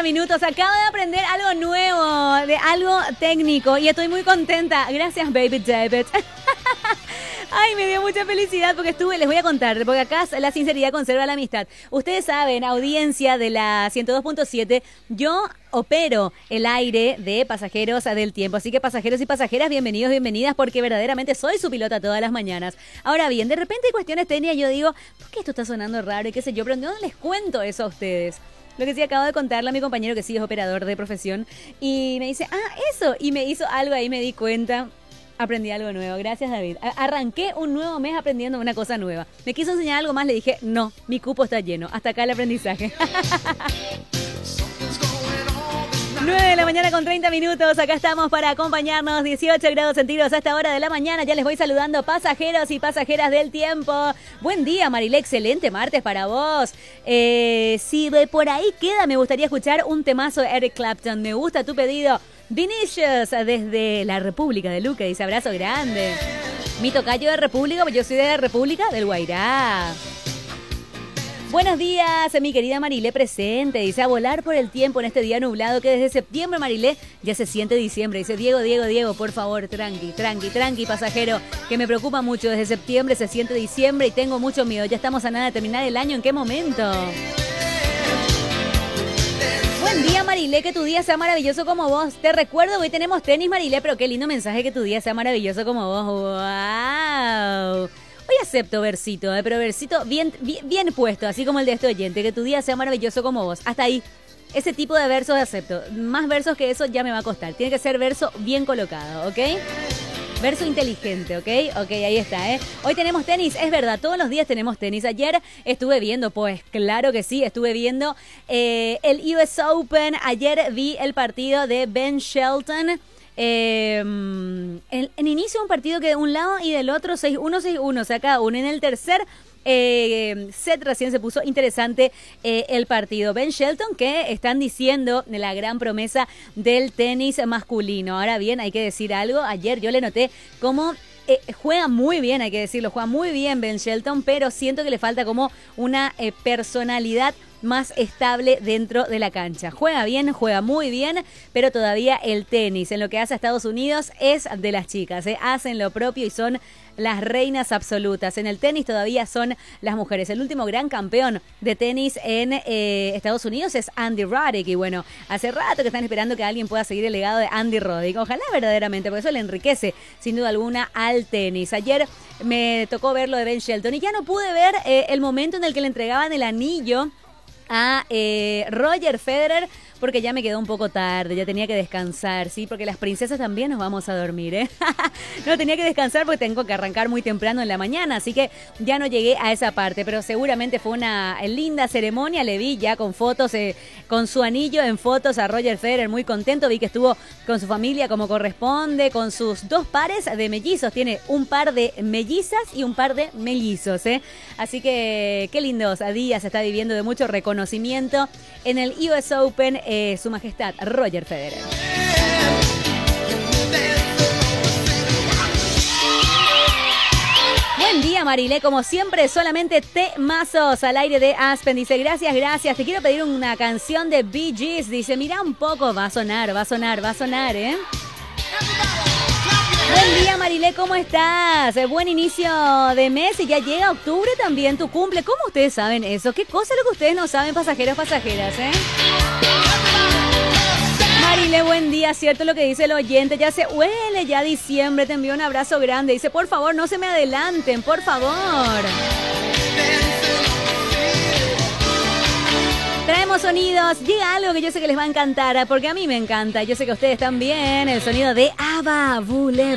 minutos. Acabo de aprender algo nuevo, de algo técnico y estoy muy contenta. Gracias, Baby David. Ay, me dio mucha felicidad porque les voy a contar, porque acá la sinceridad conserva la amistad. Ustedes saben, audiencia de la 102.7, yo opero el aire de Pasajeros del Tiempo. Así que pasajeros y pasajeras, bienvenidos, bienvenidas, porque verdaderamente soy su pilota todas las mañanas. Ahora bien, de repente hay cuestiones técnicas, yo digo, ¿por qué esto está sonando raro y qué sé yo? Pero no les cuento eso a ustedes. Lo que sí acabo de contarle a mi compañero que sí es operador de profesión y me dice, eso, y me hizo algo ahí, me di cuenta. Aprendí algo nuevo, gracias David. Arranqué un nuevo mes aprendiendo una cosa nueva. Me quiso enseñar algo más, le dije, no, mi cupo está lleno. Hasta acá el aprendizaje. 9 de la mañana con 30 minutos, acá estamos para acompañarnos, 18 grados centígrados a esta hora de la mañana. Ya les voy saludando, pasajeros y pasajeras del tiempo. Buen día, Marilé, excelente martes para vos. Si por ahí queda, me gustaría escuchar un temazo de Eric Clapton. Me gusta tu pedido. Vinicius, desde la República de Luque, dice abrazo grande. Mi tocayo de República, pues yo soy de la República del Guairá. Buenos días, mi querida Marilé presente. Dice, a volar por el tiempo en este día nublado que desde septiembre, Marilé, ya se siente diciembre. Dice, Diego, por favor, tranqui, pasajero, que me preocupa mucho. Desde septiembre se siente diciembre y tengo mucho miedo. Ya estamos a nada de terminar el año. ¿En qué momento? Buen día, Marilé, que tu día sea maravilloso como vos. Te recuerdo, hoy tenemos tenis, Marilé, pero qué lindo mensaje, que tu día sea maravilloso como vos. ¡Wow! Hoy acepto versito, pero versito bien puesto, así como el de este oyente, que tu día sea maravilloso como vos. Hasta ahí, ese tipo de versos acepto. Más versos que eso ya me va a costar. Tiene que ser verso bien colocado, ¿ok? Verso inteligente, ¿ok? Ok, ahí está, ¿eh? Hoy tenemos tenis, es verdad, todos los días tenemos tenis. Ayer estuve viendo, pues claro que sí, estuve viendo el US Open. Ayer vi el partido de Ben Shelton. En inicio un partido que de un lado y del otro 6-1, 6-1, o sea, cada uno. En el tercer set recién se puso interesante el partido. Ben Shelton, que están diciendo la gran promesa del tenis masculino. Ahora bien, hay que decir algo. Ayer yo le noté cómo juega muy bien, hay que decirlo, juega muy bien Ben Shelton, pero siento que le falta como una personalidad más estable dentro de la cancha. Juega bien, juega muy bien, pero todavía el tenis, en lo que hace a Estados Unidos, es de las chicas, hacen lo propio y son las reinas absolutas. En el tenis todavía son las mujeres. El último gran campeón de tenis en Estados Unidos es Andy Roddick. Y bueno, hace rato que están esperando que alguien pueda seguir el legado de Andy Roddick. Ojalá verdaderamente, porque eso le enriquece sin duda alguna al tenis. Ayer me tocó ver lo de Ben Shelton y ya no pude ver el momento en el que le entregaban el anillo a Roger Federer, porque ya me quedó un poco tarde, ya tenía que descansar, ¿sí? Porque las princesas también nos vamos a dormir, ¿eh? No, tenía que descansar porque tengo que arrancar muy temprano en la mañana, así que ya no llegué a esa parte, pero seguramente fue una linda ceremonia. Le vi ya con fotos, con su anillo en fotos a Roger Federer, muy contento. Vi que estuvo con su familia como corresponde, con sus 2 pares de mellizos. Tiene un par de mellizas y un par de mellizos, ¿eh? Así que qué lindos días está viviendo, de mucho reconocimiento en el US Open, su majestad Roger Federer. Buen día, Marilé, como siempre, solamente temazos al aire de Aspen. Dice, gracias, te quiero pedir una canción de Bee Gees. Dice, mira un poco, va a sonar, ¿eh? Buen día, Marilé, ¿cómo estás? Buen inicio de mes y ya llega octubre también, tu cumple. ¿Cómo ustedes saben eso? ¿Qué cosa es lo que ustedes no saben, pasajeros, pasajeras, eh? Marilé, buen día, cierto lo que dice el oyente, ya se huele ya diciembre, te envío un abrazo grande. Dice, por favor, no se me adelanten, por favor. Traemos sonidos, llega algo que yo sé que les va a encantar, porque a mí me encanta, yo sé que a ustedes también, el sonido de ABBA, Boulevard.